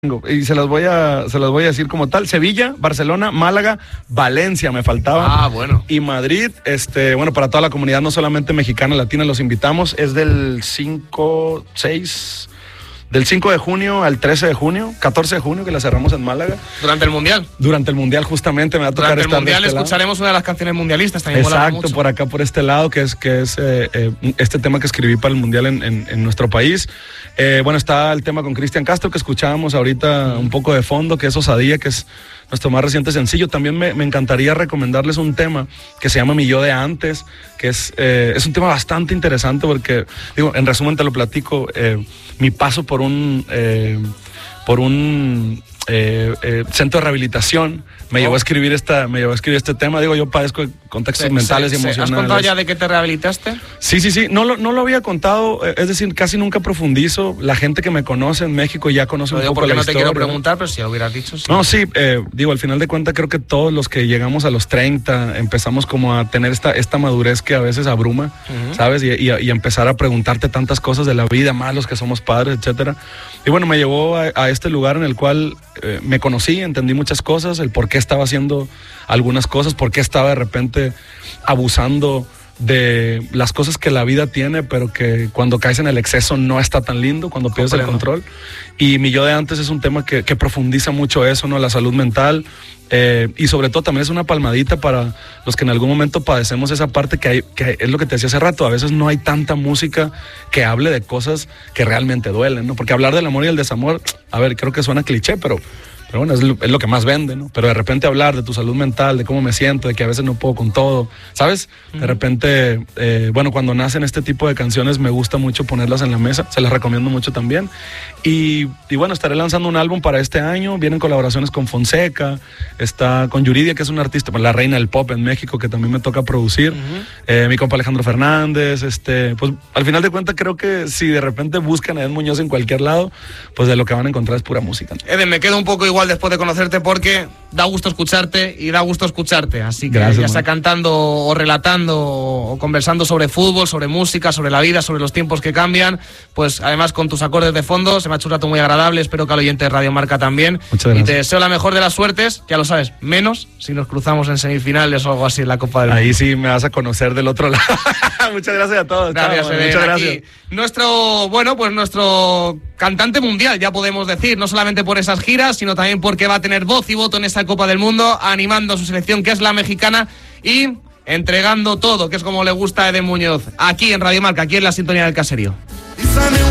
Y se las voy a decir como tal: Sevilla, Barcelona, Málaga, Valencia me faltaba. Bueno. Y Madrid, bueno, para toda la comunidad, no solamente mexicana, latina, los invitamos. Es del 5 de junio al 13 de junio, 14 de junio, que la cerramos en Málaga. ¿Durante el Mundial? Durante el Mundial, justamente, me va a tocar estar. Durante el Mundial escucharemos una de las canciones mundialistas también. Exacto, por acá, por este lado, que es este tema que escribí para el Mundial en nuestro país. Bueno, está el tema con Cristian Castro, que escuchábamos ahorita un poco de fondo, que es Osadía, que es nuestro más reciente sencillo. También me encantaría recomendarles un tema que se llama Mi Yo de Antes, que es un tema bastante interesante porque, digo, en resumen te lo platico, mi paso por un centro de rehabilitación me llevó a escribir este tema. Digo, yo padezco de contextos mentales y emocionales. ¿Has contado ya de qué te rehabilitaste? Sí. No lo había contado, es decir, casi nunca profundizo. La gente que me conoce en México ya conoce un poco la historia. No te quiero preguntar, pero si lo hubieras dicho. Sí. No, sí, digo, al final de cuentas creo que todos los que llegamos a los 30 empezamos como a tener esta madurez que a veces abruma, ¿sabes? Y empezar a preguntarte tantas cosas de la vida, más los que somos padres, etcétera. Y bueno, me llevó a este lugar en el cual me conocí, entendí muchas cosas, el por qué estaba haciendo algunas cosas, por qué estaba de repente abusando de las cosas que la vida tiene, pero que cuando caes en el exceso no está tan lindo, cuando pierdes el control. Y Mi Yo de Antes es un tema que profundiza mucho eso, ¿no? La salud mental, y sobre todo también es una palmadita para los que en algún momento padecemos esa parte que es lo que te decía hace rato. A veces no hay tanta música que hable de cosas que realmente duelen, ¿no? Porque hablar del amor y el desamor, a ver, creo que suena cliché, pero bueno, es lo que más vende, ¿no? Pero de repente hablar de tu salud mental, de cómo me siento, de que a veces no puedo con todo, ¿sabes? De repente, bueno, cuando nacen este tipo de canciones me gusta mucho ponerlas en la mesa, se las recomiendo mucho también. Y bueno, estaré lanzando un álbum para este año, vienen colaboraciones con Fonseca, está con Yuridia, que es una artista, la reina del pop en México, que también me toca producir, mi compa Alejandro Fernández, pues al final de cuentas creo que si de repente buscan a Eden Muñoz en cualquier lado, pues de lo que van a encontrar es pura música, ¿no? Eden, me quedo un poco igual después de conocerte porque da gusto escucharte y da gusto escucharte, así que gracias, ya sea cantando o relatando o conversando sobre fútbol, sobre música, sobre la vida, sobre los tiempos que cambian, pues además con tus acordes de fondo se me ha hecho un rato muy agradable, espero que al oyente de Radio Marca también. Muchas gracias. Y te deseo la mejor de las suertes, ya lo sabes, menos si nos cruzamos en semifinales o algo así en la Copa del Mundo. Ahí sí me vas a conocer del otro lado. Muchas gracias a todos. Gracias, muchas gracias. Nuestro cantante mundial, ya podemos decir, no solamente por esas giras, sino también porque va a tener voz y voto en esta Copa del Mundo, animando a su selección, que es la mexicana, y entregando todo, que es como le gusta a Eden Muñoz, aquí en Radio Marca, aquí en la sintonía del caserío.